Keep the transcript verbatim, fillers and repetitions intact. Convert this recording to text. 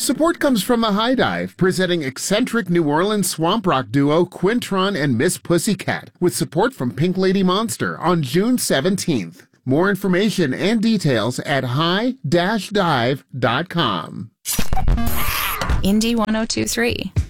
Support comes from the High Dive, presenting eccentric New Orleans swamp rock duo Quintron and Miss Pussycat, with support from Pink Lady Monster on June seventeenth. More information and details at high dash dive dot com. Indy one oh two three.